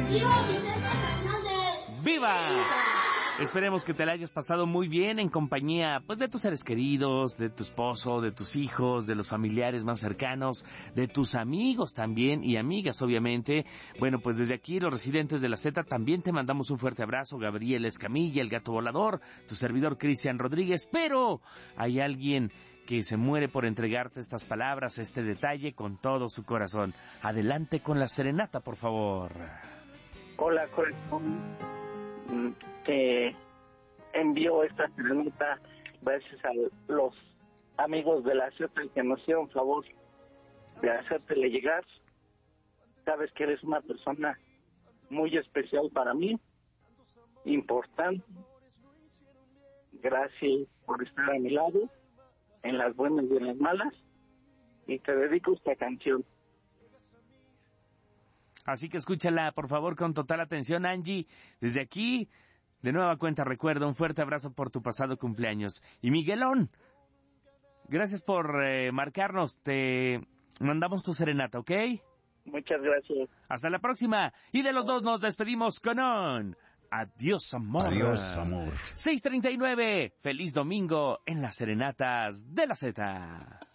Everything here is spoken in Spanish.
¡Viva Vicente Fernández! ¡Viva! Esperemos que te la hayas pasado muy bien en compañía, pues, de tus seres queridos, de tu esposo, de tus hijos, de los familiares más cercanos, de tus amigos también y amigas, obviamente. Bueno, pues desde aquí, los residentes de la Z, también te mandamos un fuerte abrazo. Gabriel Escamilla, el gato volador, tu servidor Cristian Rodríguez, pero hay alguien que se muere por entregarte estas palabras, este detalle, con todo su corazón. Adelante con la serenata, por favor. Hola, corazón. Te envío esta serenata gracias a los amigos de la Z que nos hicieron favor de hacértele llegar. Sabes que eres una persona muy especial para mí, importante. Gracias por estar a mi lado, en las buenas y en las malas, y te dedico esta canción. Así que escúchala, por favor, con total atención, Angie. Desde aquí, de nueva cuenta, recuerda, un fuerte abrazo por tu pasado cumpleaños. Y Miguelón, gracias por marcarnos. Te mandamos tu serenata, ¿ok? Muchas gracias. Hasta la próxima. Y de los dos nos despedimos con un adiós, amor. Adiós, amor. 6:39. Feliz domingo en las serenatas de la Z.